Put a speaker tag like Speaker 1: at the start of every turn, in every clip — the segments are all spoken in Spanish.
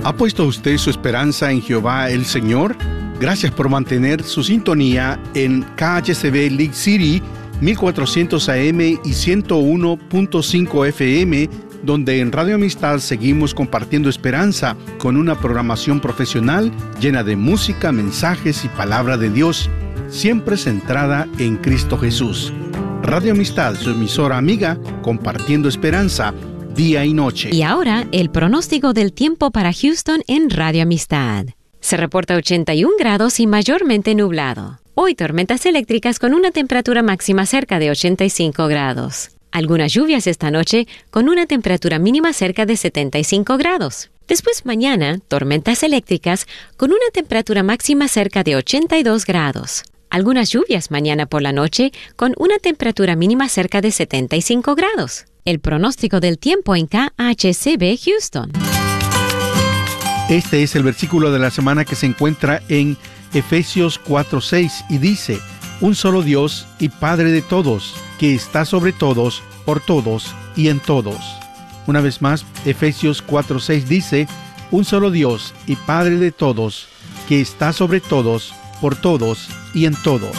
Speaker 1: ¿Ha puesto usted su esperanza en Jehová el Señor? Gracias por mantener su sintonía en KHCB League City, 1400 AM y 101.5 FM, donde en Radio Amistad seguimos compartiendo esperanza con una programación profesional llena de música, mensajes y palabra de Dios, siempre centrada en Cristo Jesús. Radio Amistad, su emisora amiga, compartiendo esperanza día y noche.
Speaker 2: Y ahora, el pronóstico del tiempo para Houston en Radio Amistad. Se reporta 81 grados y mayormente nublado. Hoy tormentas eléctricas con una temperatura máxima cerca de 85 grados. Algunas lluvias esta noche con una temperatura mínima cerca de 75 grados. Después mañana, tormentas eléctricas con una temperatura máxima cerca de 82 grados. Algunas lluvias mañana por la noche con una temperatura mínima cerca de 75 grados. El pronóstico del tiempo en KHCB Houston.
Speaker 1: Este es el versículo de la semana que se encuentra en Efesios 4:6 y dice: un solo Dios y Padre de todos, que está sobre todos, por todos y en todos. Una vez más, Efesios 4:6 dice: un solo Dios y Padre de todos, que está sobre todos, por todos y en todos.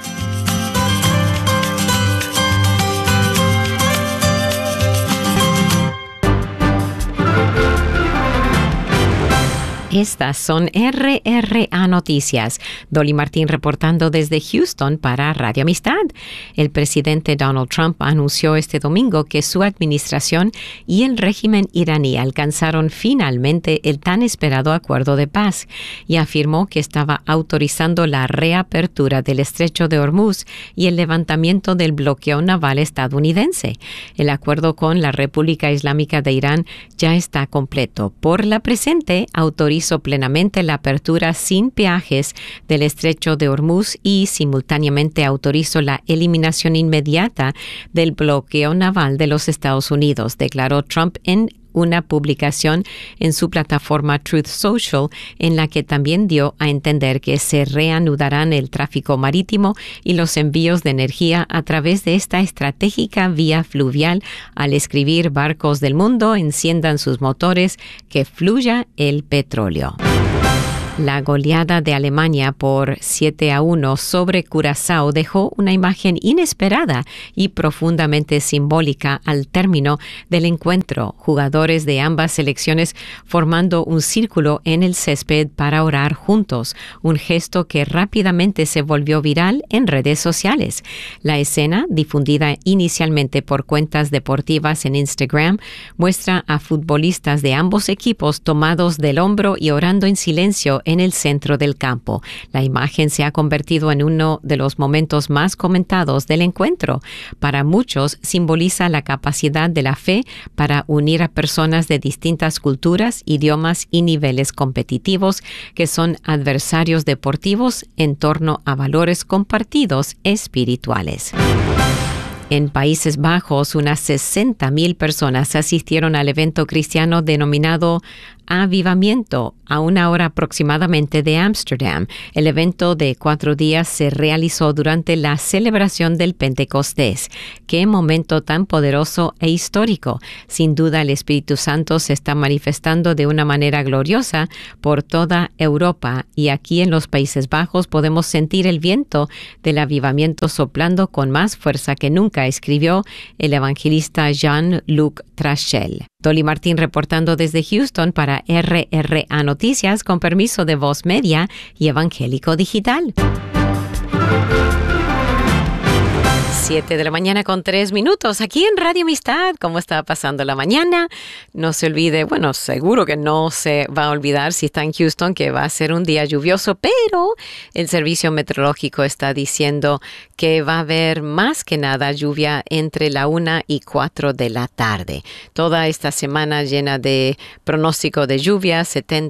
Speaker 2: Estas son RRA Noticias. Dolly Martín reportando desde Houston para Radio Amistad. El presidente Donald Trump anunció este domingo que su administración y el régimen iraní alcanzaron finalmente el tan esperado acuerdo de paz y afirmó que estaba autorizando la reapertura del estrecho de Hormuz y el levantamiento del bloqueo naval estadounidense. El acuerdo con la República Islámica de Irán ya está completo. Por la presente, autorizó plenamente la apertura sin peajes del estrecho de Hormuz y simultáneamente autorizó la eliminación inmediata del bloqueo naval de los Estados Unidos, declaró Trump en una publicación en su plataforma Truth Social, en la que también dio a entender que se reanudarán el tráfico marítimo y los envíos de energía a través de esta estratégica vía fluvial al escribir: barcos del mundo, enciendan sus motores, que fluya el petróleo. La goleada de Alemania por 7-1 sobre Curazao dejó una imagen inesperada y profundamente simbólica al término del encuentro. Jugadores de ambas selecciones formando un círculo en el césped para orar juntos, un gesto que rápidamente se volvió viral en redes sociales. La escena, difundida inicialmente por cuentas deportivas en Instagram, muestra a futbolistas de ambos equipos tomados del hombro y orando en silencio en el centro del campo. La imagen se ha convertido en uno de los momentos más comentados del encuentro. Para muchos, simboliza la capacidad de la fe para unir a personas de distintas culturas, idiomas y niveles competitivos que son adversarios deportivos en torno a valores compartidos espirituales. En Países Bajos, unas 60,000 personas asistieron al evento cristiano denominado Avivamiento, a una hora aproximadamente de Ámsterdam. El evento de 4 días se realizó durante la celebración del Pentecostés. ¡Qué momento tan poderoso e histórico! Sin duda, el Espíritu Santo se está manifestando de una manera gloriosa por toda Europa, y aquí en los Países Bajos podemos sentir el viento del avivamiento soplando con más fuerza que nunca, escribió el evangelista Jean-Luc Trachel. Dolly Martín reportando desde Houston para RRA Noticias, con permiso de Voz Media y Evangélico Digital. 7 de la mañana con 3 minutos, aquí en Radio Amistad. ¿Cómo está pasando la mañana? No se olvide, bueno, seguro que no se va a olvidar si está en Houston, que va a ser un día lluvioso, pero el servicio meteorológico está diciendo que va a haber más que nada lluvia entre la 1 y 4 de la tarde. Toda esta semana llena de pronóstico de lluvia,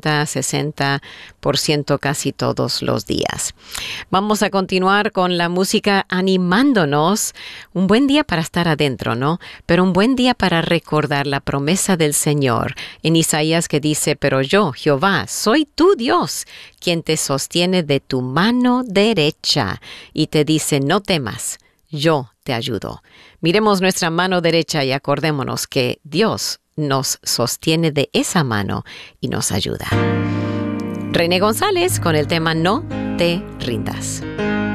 Speaker 2: 70-60% casi todos los días. Vamos a continuar con la música animándonos. Un buen día para estar adentro, ¿no? Pero un buen día para recordar la promesa del Señor en Isaías, que dice: pero yo, Jehová, soy tu Dios, quien te sostiene de tu mano derecha y te dice: no temas, yo te ayudo. Miremos nuestra mano derecha y acordémonos que Dios nos sostiene de esa mano y nos ayuda. René González con el tema No te rindas.